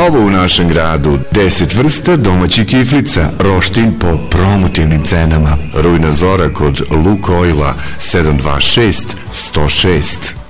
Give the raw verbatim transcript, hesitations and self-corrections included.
Novo u našem gradu, deset vrsta domaćih kiflica, roštilj po promotivnim cenama. Rujna zora kod Lukoila, sedam dva šest, sto šest.